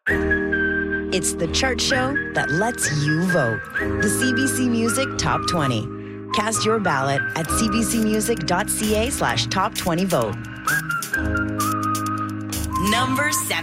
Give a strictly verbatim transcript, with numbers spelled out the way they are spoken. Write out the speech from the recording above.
It's the chart show that lets you vote. The C B C Music Top twenty. Cast your ballot at cbcmusic.ca slash top 20 vote. Number seven.